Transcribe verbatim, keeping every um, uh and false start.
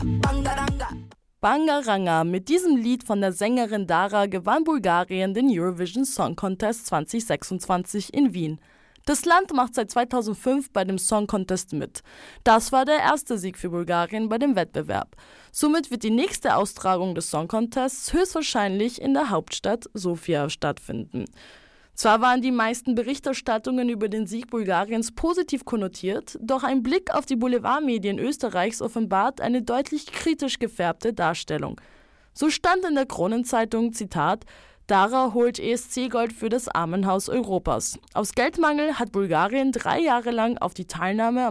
Bangaranga. Mit diesem Lied von der Sängerin Dara gewann Bulgarien den Eurovision Song Contest zwanzig sechsundzwanzig in Wien. Das Land macht seit zweitausendfünf bei dem Song Contest mit. Das war der erste Sieg für Bulgarien bei dem Wettbewerb. Somit wird die nächste Austragung des Song Contests höchstwahrscheinlich in der Hauptstadt Sofia stattfinden. Zwar waren die meisten Berichterstattungen über den Sieg Bulgariens positiv konnotiert, doch ein Blick auf die Boulevardmedien Österreichs offenbart eine deutlich kritisch gefärbte Darstellung. So stand in der Kronenzeitung, Zitat, Dara holt E S C-Gold für das Armenhaus Europas. Aus Geldmangel hat Bulgarien drei Jahre lang auf die Teilnahme am